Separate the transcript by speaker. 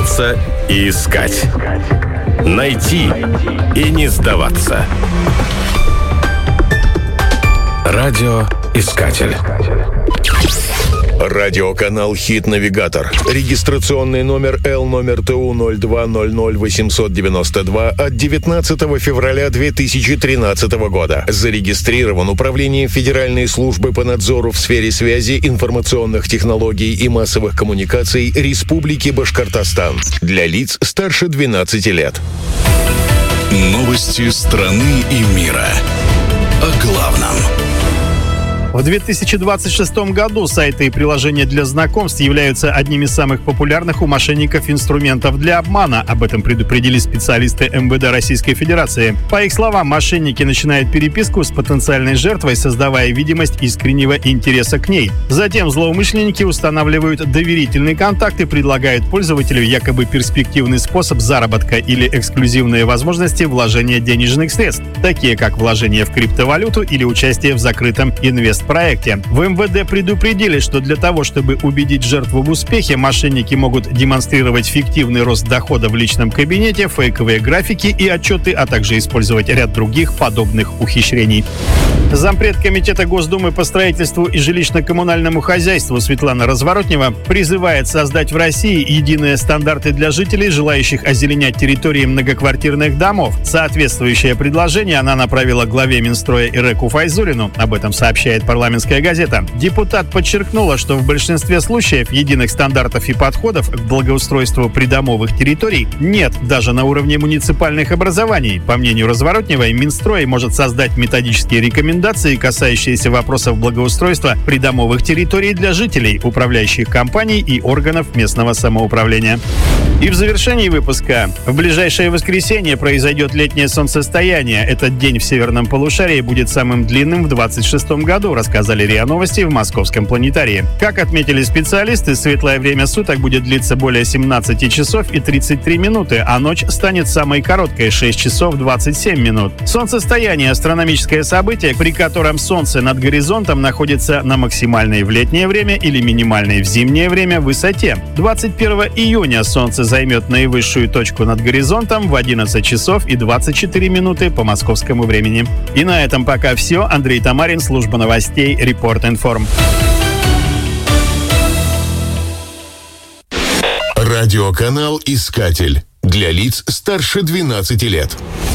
Speaker 1: Приготовиться и искать. Найти и не сдаваться. Радиоискатель.
Speaker 2: Радиоканал «Хит-навигатор». Регистрационный номер L-номер ТУ-02-00-892 от 19 февраля 2013 года. Зарегистрирован Управлением Федеральной службы по надзору в сфере связи, информационных технологий и массовых коммуникаций Республики Башкортостан. Для лиц старше 12 лет.
Speaker 3: Новости страны и мира. О главном.
Speaker 4: В 2026 году сайты и приложения для знакомств являются одними из самых популярных у мошенников инструментов для обмана. Об этом предупредили специалисты МВД Российской Федерации. По их словам, мошенники начинают переписку с потенциальной жертвой, создавая видимость искреннего интереса к ней. Затем злоумышленники устанавливают доверительный контакт и предлагают пользователю якобы перспективный способ заработка или эксклюзивные возможности вложения денежных средств, такие как вложение в криптовалюту или участие в закрытом инвестпроекте. В МВД предупредили, что для того, чтобы убедить жертву в успехе, мошенники могут демонстрировать фиктивный рост дохода в личном кабинете, фейковые графики и отчеты, а также использовать ряд других подобных ухищрений. Зампред Комитета Госдумы по строительству и жилищно-коммунальному хозяйству Светлана Разворотнева призывает создать в России единые стандарты для жителей, желающих озеленять территории многоквартирных домов. Соответствующее предложение она направила главе Минстроя Иреку Файзуллину. Об этом сообщает «Парламентская газета». Депутат подчеркнула, что в большинстве случаев единых стандартов и подходов к благоустройству придомовых территорий нет даже на уровне муниципальных образований. По мнению Разворотневой, Минстрой может создать методические рекомендации, касающиеся вопросов благоустройства придомовых территорий для жителей, управляющих компаний и органов местного самоуправления. И в завершении выпуска. В ближайшее воскресенье произойдет летнее солнцестояние. Этот день в северном полушарии будет самым длинным в 2026 году, рассказали РИА Новости в Московском планетарии. Как отметили специалисты, светлое время суток будет длиться более 17 часов и 33 минуты, а ночь станет самой короткой – 6 часов 27 минут. Солнцестояние – астрономическое событие, при котором Солнце над горизонтом находится на максимальной в летнее время или минимальной в зимнее время высоте. 21 июня Солнце займет наивысшую точку над горизонтом в 11 часов и 24 минуты по московскому времени. И на этом пока все. Андрей Тамарин, служба новостей Репорт-Информ.
Speaker 2: Радиоканал «Искатель». Для лиц старше 12 лет.